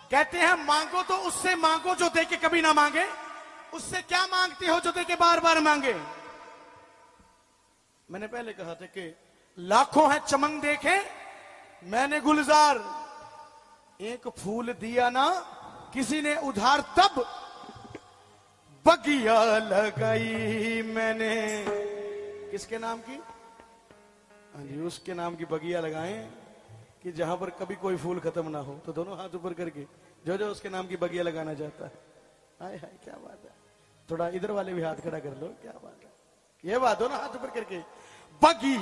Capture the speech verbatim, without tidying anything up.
कहते हैं मांगो तो उससे मांगो जो दे के कभी ना मांगे। उससे क्या मांगते हो जो दे के बार बार मांगे? मैंने पहले कहा था कि लाखों है चमन देखे मैंने गुलजार, एक फूल दिया ना किसी ने उधार, तब बगिया लगाई मैंने। किसके नाम की? हाँ जी, उसके नाम की बगिया लगाएं कि जहां पर कभी कोई फूल खत्म ना हो। तो दोनों हाथ ऊपर करके जो जो उसके नाम की बगिया लगाना चाहता है, हाय हाय क्या बात है। थोड़ा इधर वाले भी हाथ खड़ा कर लो, क्या बात है। ये बात हो ना, हाथ ऊपर करके बगिया